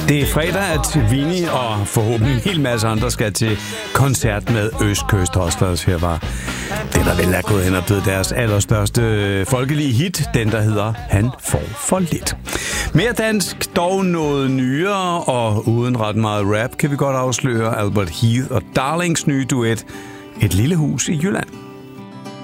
Det er fredag, at Vinnie og forhåbentlig en hel masse andre skal til koncert med Østkyst Hustlers. Her var det, der vel er gået hen og blevet deres allerstørste folkelige hit, den der hedder Han får for lidt. Mere dansk, dog noget nyere, og uden ret meget rap, kan vi godt afsløre Albert Heath og Darlings nye duet, Et lille hus i Jylland.